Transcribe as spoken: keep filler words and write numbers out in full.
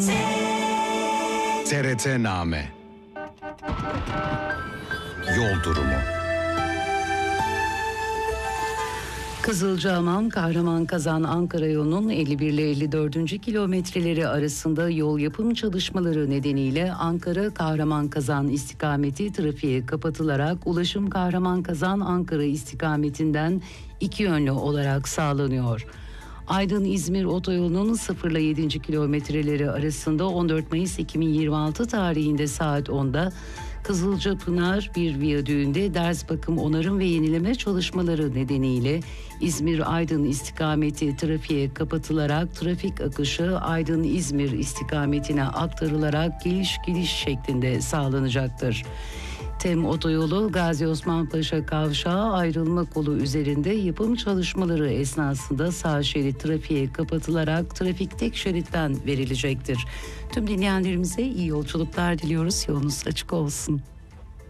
T R T-Name Yol Durumu. Kızılcahamam Kahraman-Kazan Ankara yolunun elli bir ile elli dördüncü kilometreleri arasında yol yapım çalışmaları nedeniyle Ankara Kahraman-Kazan istikameti trafiğe kapatılarak ulaşım Kahraman-Kazan Ankara istikametinden iki yönlü olarak sağlanıyor. Aydın-İzmir otoyolunun sıfır ile yedinci kilometreleri arasında on dört Mayıs iki bin yirmi altı tarihinde saat onda Kızılcapınar bir viyadüğünde ders bakım, onarım ve yenileme çalışmaları nedeniyle İzmir-Aydın istikameti trafiğe kapatılarak trafik akışı Aydın-İzmir istikametine aktarılarak geliş gidiş şeklinde sağlanacaktır. Tem otoyolu Gazi Osman Paşa Kavşağı ayrılma kolu üzerinde yapım çalışmaları esnasında sağ şerit trafiğe kapatılarak trafik tek şeritten verilecektir. Tüm dinleyenlerimize iyi yolculuklar diliyoruz. Yolunuz açık olsun.